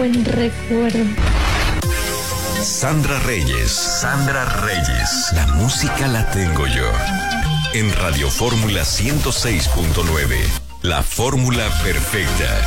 buen recuerdo. Sandra Reyes. Sandra Reyes. La música la tengo yo. En Radio Fórmula 106.9. La fórmula perfecta.